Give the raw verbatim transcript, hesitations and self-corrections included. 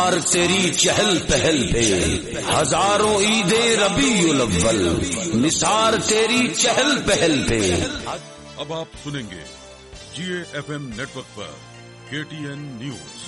और तेरी चहल पहल पे हजारों ईदे रबीउल अव्वल, निसार तेरी चहल पहल पे। अब आप सुनेंगे जीए एफएम नेटवर्क पर केटीएन न्यूज।